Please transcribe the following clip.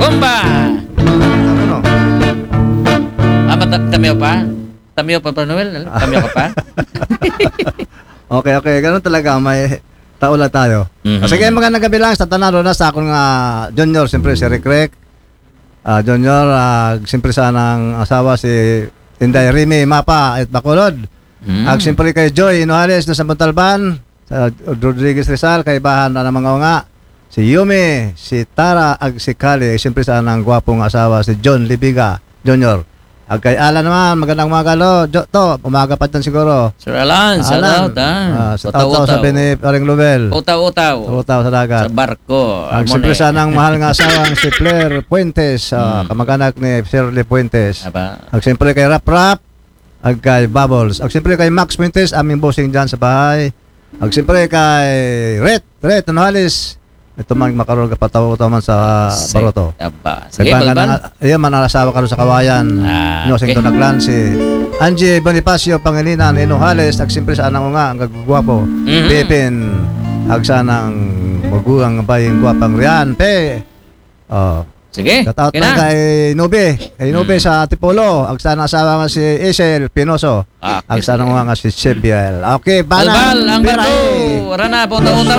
Bomba! Ano? Tamiyo pa? Tamiyo pa, Noel? Tamiyo ka pa? Okay. Ganun talaga. May taula tayo. Mhm. Sige, magandang gabi lang sa tanaro na sa akong junior, siyempre si Rick. Junior, siyempre sa nang asawa si Inday Rimi Mapa at Bacolod. Siyempre kay Joy Inoales na sa Montalban, sa Rodriguez Rizal, kay Bahan na mga nga. Si Yumi, si Tara, si Kali, siyempre sa nang gwapong asawa si John Libiga Junior. Kay Alan naman, magandang umaga umaga pa dyan siguro. Sir Alan, shout out sa tao sabi ni Paring Lubel. Utaw sa dagat. sa barko. Siyempre sa nang mahal nga asawang si Claire Puentes, kamag-anak ni Shirley Puentes. Siyempre kay Rap, kay Bubbles. Siyempre kay Max Puentes, aming bossing dyan sa bahay. Siyempre kay Ret Anhalis. Ito man makaroon ka pataw man sa baroto. Sige, Balban. Iyan man alasawa karon sa kawayan. Nosing to naglan si Angie Bonifacio Pangilinan Inohales. Siyempre sa anang nga ang gagwapo. Pepin. Sanang maguang baying gwapang riyan. Sige. Kataot na kay Nube. Kay Nube sa Tipolo. Sana asawa nga si Isel Pinoso. Sana nga si Chebiel. Okay, Balbal, ang barko. Rana, punta